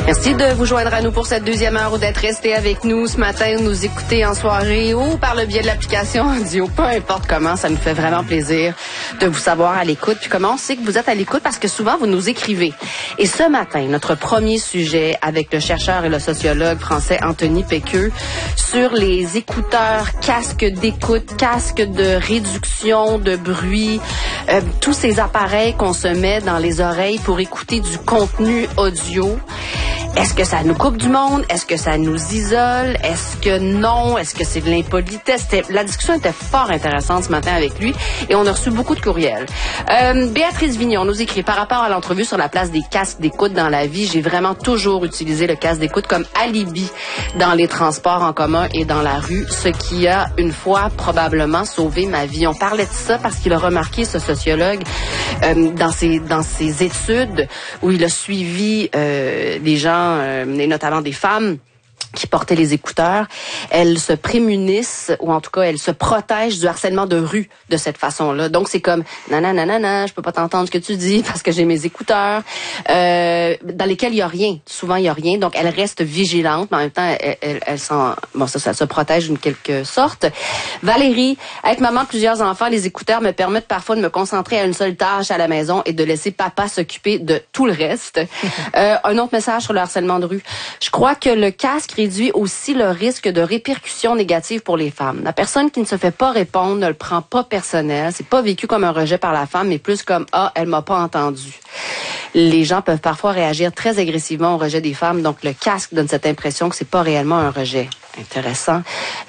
Merci de vous joindre à nous pour cette deuxième heure ou d'être resté avec nous ce matin, nous écouter en soirée ou par le biais de l'application audio, peu importe comment, ça nous fait vraiment plaisir de vous savoir à l'écoute. Puis comment on sait que vous êtes à l'écoute? Parce que souvent, vous nous écrivez. Et ce matin, notre premier sujet avec le chercheur et le sociologue français Anthony Péqueux sur les écouteurs, casques d'écoute, casques de réduction de bruit, tous ces appareils qu'on se met dans les oreilles pour écouter du contenu audio. Est-ce que ça nous coupe du monde? Est-ce que ça nous isole? Est-ce que non? Est-ce que c'est de l'impolitesse? La discussion était fort intéressante ce matin avec lui et on a reçu beaucoup de courriels. Béatrice Vignon nous écrit par rapport à l'entrevue sur la place des casques d'écoute dans la vie. J'ai vraiment toujours utilisé le casque d'écoute comme alibi dans les transports en commun et dans la rue, ce qui a une fois probablement sauvé ma vie. On parlait de ça parce qu'il a remarqué, ce sociologue, dans ses études où il a suivi des gens et notamment des femmes qui portaient les écouteurs, elles se prémunissent, ou en tout cas, elles se protègent du harcèlement de rue de cette façon-là. Donc, c'est comme, nanana, je peux pas t'entendre ce que tu dis parce que j'ai mes écouteurs, dans lesquels il y a rien. Souvent, il y a rien. Donc, elles restent vigilantes, mais en même temps, ça se protège d'une quelque sorte. Valérie, être maman de plusieurs enfants, les écouteurs me permettent parfois de me concentrer à une seule tâche à la maison et de laisser papa s'occuper de tout le reste. Un autre message sur le harcèlement de rue. Je crois que le casque réduit aussi le risque de répercussions négatives pour les femmes. La personne qui ne se fait pas répondre ne le prend pas personnel. C'est pas vécu comme un rejet par la femme, mais plus comme « Ah, elle m'a pas entendu ». Les gens peuvent parfois réagir très agressivement au rejet des femmes, donc le casque donne cette impression que c'est pas réellement un rejet. Intéressant.